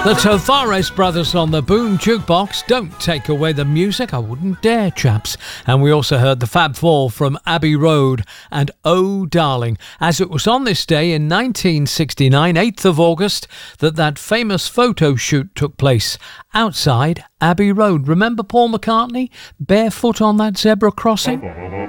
The Tavares brothers on the Boom Jukebox. Don't take away the music, I wouldn't dare, chaps. And we also heard the Fab Four from Abbey Road and Oh Darling, as it was on this day in 1969, 8th of August, that famous photo shoot took place outside Abbey Road. Remember Paul McCartney barefoot on that zebra crossing?